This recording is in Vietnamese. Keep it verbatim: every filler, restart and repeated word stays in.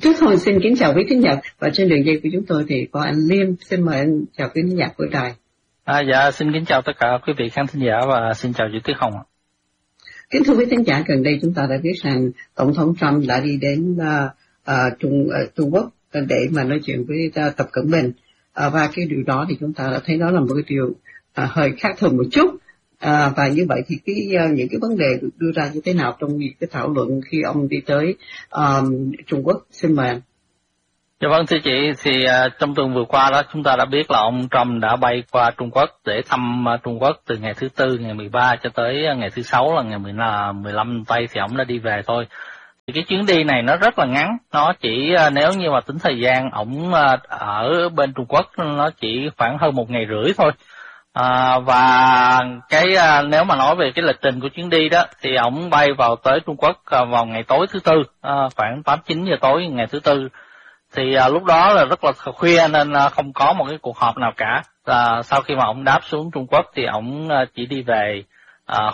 Trước thôi xin kính chào quý khán giả, và trên đường dây của chúng tôi thì có anh Liêm. Xin mời anh chào quý khán giả của đài. À, dạ, xin kính chào tất cả quý vị khán thính giả và xin chào chị Tuyết Hồng ạ. Kính thưa quý khán giả, gần đây chúng ta đã biết rằng Tổng thống Trump đã đi đến uh, uh, Trung, uh, Trung Quốc để mà nói chuyện với uh, Tập Cận Bình, uh, và cái điều đó thì chúng ta đã thấy đó là một cái điều uh, hơi khác thường một chút. À, và như vậy thì cái uh, những cái vấn đề được đưa ra như thế nào trong cái thảo luận khi ông đi tới um, Trung Quốc? Xin mời anh. Dạ vâng, thưa chị, thì uh, trong tuần vừa qua đó chúng ta đã biết là ông Trump đã bay qua Trung Quốc để thăm uh, Trung Quốc từ ngày thứ Tư, ngày mười ba cho tới uh, ngày thứ Sáu là ngày mười lăm tây thì ông đã đi về thôi. Thì cái chuyến đi này nó rất là ngắn, nó chỉ uh, nếu như mà tính thời gian ổng uh, ở bên Trung Quốc nó chỉ khoảng hơn một ngày rưỡi thôi. À, và cái à, nếu mà nói về cái lịch trình của chuyến đi đó thì ổng bay vào tới Trung Quốc à, vào ngày tối thứ Tư, à, khoảng tám chín giờ tối ngày thứ Tư. Thì à, lúc đó là rất là khuya nên à, không có một cái cuộc họp nào cả. À, sau khi mà ổng đáp xuống Trung Quốc thì ổng à, chỉ đi về